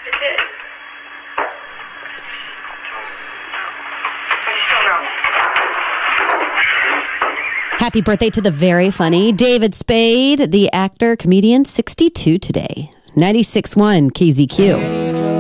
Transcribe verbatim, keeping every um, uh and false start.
It did. I just don't know. Happy birthday to the very funny David Spade, the actor, comedian, sixty-two today. ninety-six point one K Z Q.